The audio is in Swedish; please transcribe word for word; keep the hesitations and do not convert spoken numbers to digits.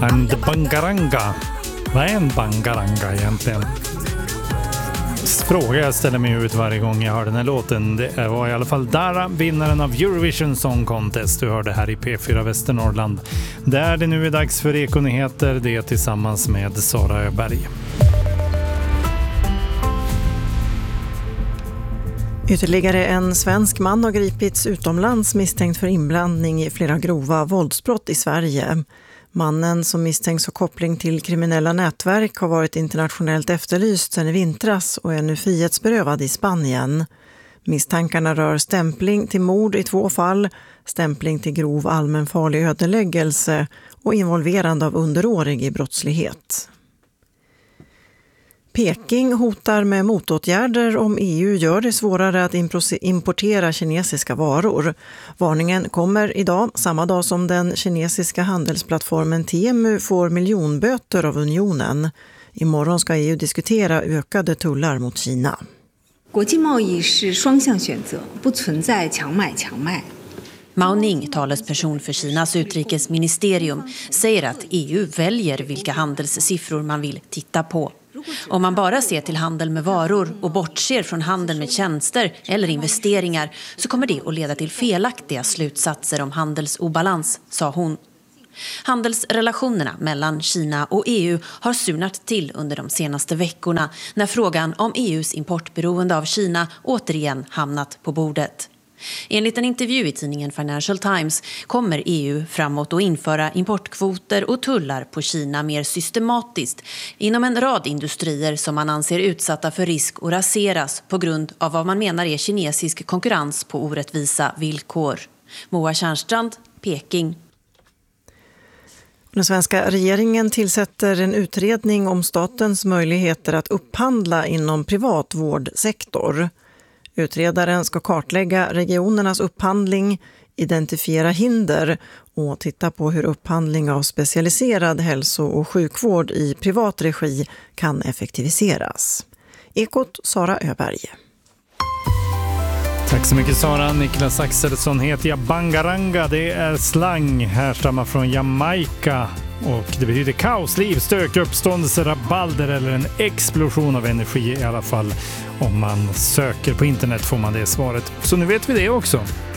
I'm the bangaranga. Vad är en bangaranga egentligen? Fråga jag ställer mig ut varje gång jag hör den här låten. Det var i alla fall Dara, vinnaren av Eurovision Song Contest. Du hörde här i P fyra Västernorrland. Där det nu är dags för Ekonyheter, det tillsammans med Sara Öberg. Ytterligare en svensk man har gripits utomlands misstänkt för inblandning i flera grova våldsbrott i Sverige. Mannen som misstänks ha koppling till kriminella nätverk har varit internationellt efterlyst sedan i vintras och är nu frihetsberövad i Spanien. Misstankarna rör stämpling till mord i två fall, stämpling till grov allmänfarlig ödeläggelse och involverande av underårig i brottslighet. Peking hotar med motåtgärder om E U gör det svårare att importera kinesiska varor. Varningen kommer idag, samma dag som den kinesiska handelsplattformen Temu får miljonböter av unionen. Imorgon ska E U diskutera ökade tullar mot Kina. 国际贸易是双向选择，不存在强买强卖。 Mao Ning, talesperson för Kinas utrikesministerium, säger att E U väljer vilka handelssiffror man vill titta på. Om man bara ser till handel med varor och bortser från handel med tjänster eller investeringar så kommer det att leda till felaktiga slutsatser om handelsobalans, sa hon. Handelsrelationerna mellan Kina och E U har surnat till under de senaste veckorna när frågan om E U:s importberoende av Kina återigen hamnat på bordet. Enligt en intervju i tidningen Financial Times kommer E U framåt att införa importkvoter och tullar på Kina mer systematiskt inom en rad industrier som man anser utsatta för risk att raseras på grund av vad man menar är kinesisk konkurrens på orättvisa villkor. Moa Tjärnstrand, Peking. Den svenska regeringen tillsätter en utredning om statens möjligheter att upphandla inom privat vårdsektor. Utredaren ska kartlägga regionernas upphandling, identifiera hinder och titta på hur upphandling av specialiserad hälso- och sjukvård i privat regi kan effektiviseras. Ekot, Sara Öberg. Tack så mycket Sara. Niklas Axelsson heter jag. Bangaranga, det är slang, härstammar från Jamaica. Och det betyder kaos, liv, stök, uppståndelse, rabalder eller en explosion av energi i alla fall. Om man söker på internet får man det svaret. Så nu vet vi det också.